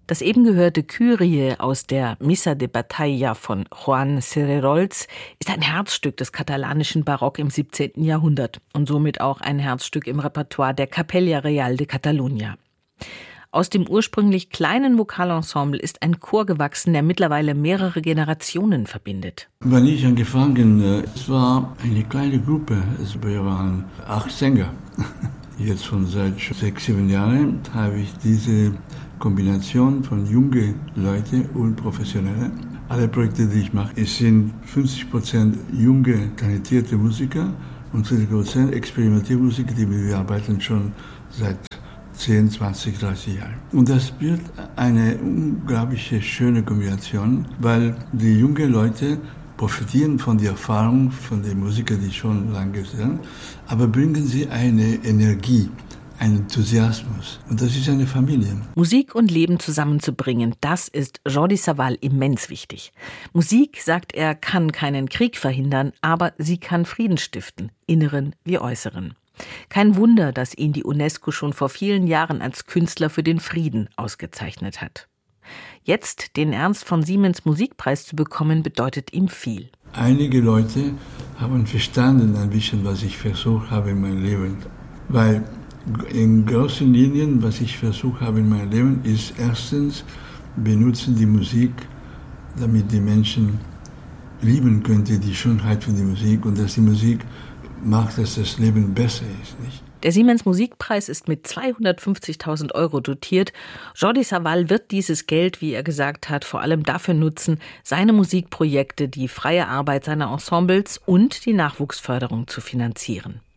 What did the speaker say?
Das eben gehörte Kyrie aus der Missa de Batalla von Joan Cererols ist ein Herzstück des katalanischen Barock im 17. Jahrhundert und somit auch ein Herzstück im Repertoire der Capella Real de Catalunya. Aus dem ursprünglich kleinen Vokalensemble ist ein Chor gewachsen, der mittlerweile mehrere Generationen verbindet. Wenn ich angefangen, es war eine kleine Gruppe, wir waren 8 Sänger. Jetzt schon seit 6, 7 Jahren habe ich diese Kombination von jungen Leuten und Professionellen. Alle Projekte, die ich mache, es sind 50% junge, talentierte Musiker und 20% Experimentiermusiker, die wir arbeiten schon seit 10, 20, 30 Jahren. Und das wird eine unglaublich schöne Kombination, weil die jungen Leute profitieren von der Erfahrung von den Musikern, die schon lange sind, aber bringen sie eine Energie, einen Enthusiasmus. Und das ist eine Familie. Musik und Leben zusammenzubringen, das ist Jordi Savall immens wichtig. Musik, sagt er, kann keinen Krieg verhindern, aber sie kann Frieden stiften, inneren wie äußeren. Kein Wunder, dass ihn die UNESCO schon vor vielen Jahren als Künstler für den Frieden ausgezeichnet hat. Jetzt den Ernst von Siemens Musikpreis zu bekommen, bedeutet ihm viel. Einige Leute haben verstanden ein bisschen, was ich versucht habe in meinem Leben. Weil in großen Linien, was ich versucht habe in meinem Leben, ist erstens, benutzen die Musik, damit die Menschen lieben könnte, die Schönheit von der Musik und dass die Musik macht, dass das Leben besser ist, nicht? Der Siemens Musikpreis ist mit 250.000 € dotiert. Jordi Savall wird dieses Geld, wie er gesagt hat, vor allem dafür nutzen, seine Musikprojekte, die freie Arbeit seiner Ensembles und die Nachwuchsförderung zu finanzieren.